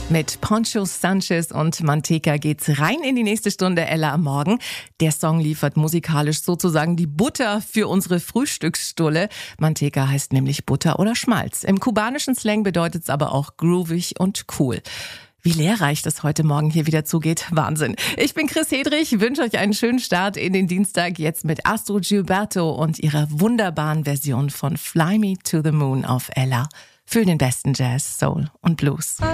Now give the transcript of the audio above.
Mit Poncho Sanchez und Manteca geht's rein in die nächste Stunde Ella am Morgen. Der Song liefert musikalisch sozusagen die Butter für unsere Frühstücksstulle. Manteca heißt nämlich Butter oder Schmalz. Im kubanischen Slang bedeutet es aber auch groovig und cool. Wie lehrreich das heute Morgen hier wieder zugeht. Wahnsinn. Ich bin Chris Hedrich, wünsche euch einen schönen Start in den Dienstag jetzt mit Astro Gilberto und ihrer wunderbaren Version von Fly Me to the Moon auf Ella. Für den besten Jazz, Soul und Blues.